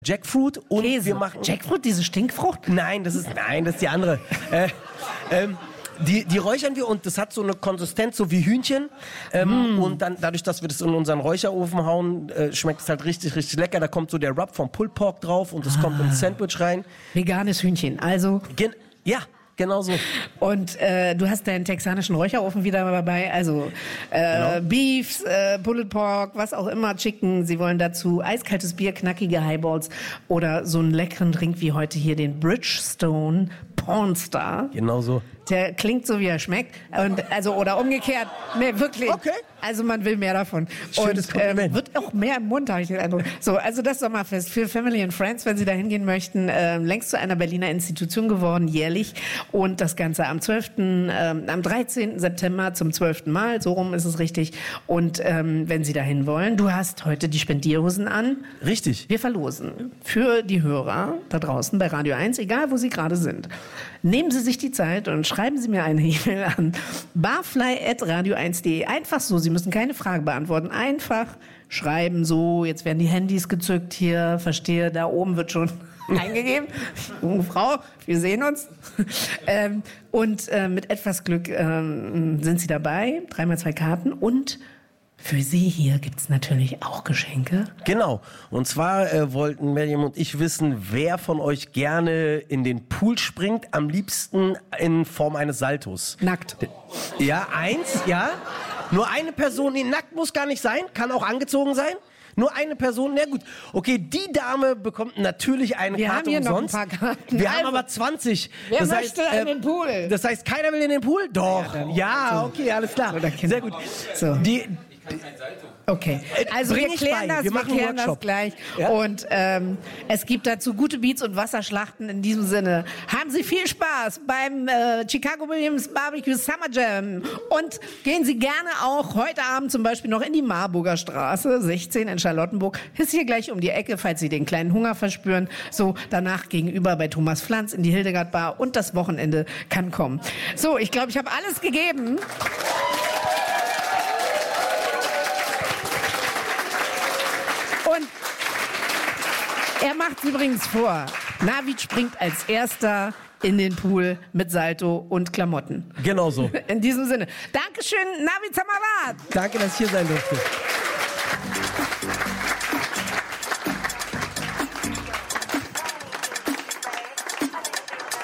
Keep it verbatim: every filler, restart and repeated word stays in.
Jackfruit und Käse. wir machen... Jackfruit, diese Stinkfrucht? Nein, das ist, nein, das ist die andere. äh, ähm, Die, die räuchern wir und das hat so eine Konsistenz, so wie Hühnchen. Ähm, mm. Und dann, dadurch, dass wir das in unseren Räucherofen hauen, äh, schmeckt es halt richtig, richtig lecker. Da kommt so der Rub vom Pulled Pork drauf und das ah. kommt ins Sandwich rein. Veganes Hühnchen, also. Gen- ja. Genau so. Und äh, du hast deinen texanischen Räucherofen wieder dabei, also äh, genau. Beefs, äh, Pulled Pork, was auch immer, Chicken. Sie wollen dazu eiskaltes Bier, knackige Highballs oder so einen leckeren Drink wie heute hier, den Bridgestone Pornstar. Genau so. Der klingt so, wie er schmeckt. Und, also, oder umgekehrt. Nee, wirklich. Okay. Also man will mehr davon. Schönes und ähm, wird auch mehr im Mund, habe ich den Eindruck. So, also das Sommerfest für Family and Friends, wenn Sie da hingehen möchten, äh, längst zu einer Berliner Institution geworden, jährlich. Und das Ganze am zwölften Ähm, am dreizehnten September zum zwölften Mal, so rum ist es richtig. Und ähm, wenn Sie dahin wollen, du hast heute die Spendierhosen an. Richtig. Wir verlosen für die Hörer da draußen bei Radio eins, egal wo Sie gerade sind. Nehmen Sie sich die Zeit und schreiben Sie mir eine E-Mail an barfly at radio eins punkt de. Einfach so, Sie müssen keine Frage beantworten. Einfach schreiben so, jetzt werden die Handys gezückt hier, verstehe, da oben wird schon eingegeben. Junge Frau, wir sehen uns. ähm, und äh, mit etwas Glück ähm, sind Sie dabei. Dreimal zwei Karten und für Sie hier gibt's natürlich auch Geschenke. Genau. Und zwar äh, wollten Miriam und ich wissen, wer von euch gerne in den Pool springt, am liebsten in Form eines Saltos. Nackt. Ja, eins, ja. Nur eine Person, nee, nackt muss gar nicht sein, kann auch angezogen sein. Nur eine Person, na gut. Okay, die Dame bekommt natürlich eine Wir Karte haben hier umsonst. noch ein paar Karten. Wir also, haben aber zwanzig. Wer das möchte heißt, in äh, den Pool? Das heißt, keiner will in den Pool? Doch. Ja, ja okay, alles klar. Sehr gut. So. Die, Okay, also Bring wir ich klären bei. das, Wir wir, machen einen klären das Workshop. gleich. Ja? Und ähm, es gibt dazu gute Beats und Wasserschlachten in diesem Sinne. Haben Sie viel Spaß beim äh, Chicago Williams Barbecue Summer Jam. Und gehen Sie gerne auch heute Abend zum Beispiel noch in die Marburger Straße, sechzehn in Charlottenburg. Ist hier gleich um die Ecke, falls Sie den kleinen Hunger verspüren. So, danach gegenüber bei Thomas Pflanz in die Hildegard Bar. Und das Wochenende kann kommen. So, ich glaube, ich habe alles gegeben. Und er macht es übrigens vor. Navid springt als Erster in den Pool mit Salto und Klamotten. Genau so. In diesem Sinne. Dankeschön, Navid Samarat. Danke, dass ich hier sein durfte.